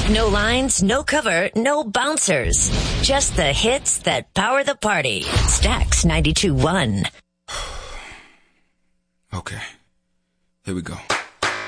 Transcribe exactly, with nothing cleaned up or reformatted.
No lines, no cover, no bouncers. Just the hits that power the party. Stax ninety-two point one. Okay. Here we go.